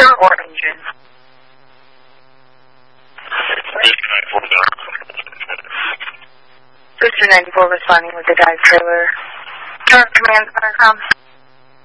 Star or engine? Booster 94 responding with the dive trailer. Command.com.